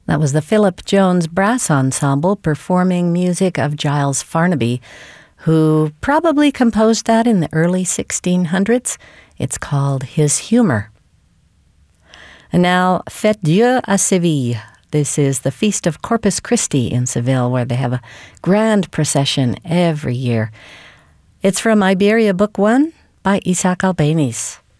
That was the Philip Jones Brass Ensemble performing music of Giles Farnaby, who probably composed that in the early 1600s. It's called His Humor. And now, Fête Dieu à Séville. This is the Feast of Corpus Christi in Seville, where they have a grand procession every year. It's from Iberia Book 1 by Isaac Albéniz.